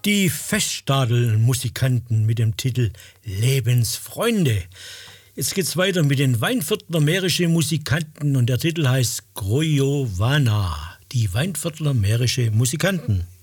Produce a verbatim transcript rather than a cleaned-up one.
Die Feststadel-Musikanten mit dem Titel Lebensfreunde. Jetzt geht's weiter mit den Weinviertler Mährische Musikanten und der Titel heißt Grojovana. Die Weinviertler Mährische Musikanten.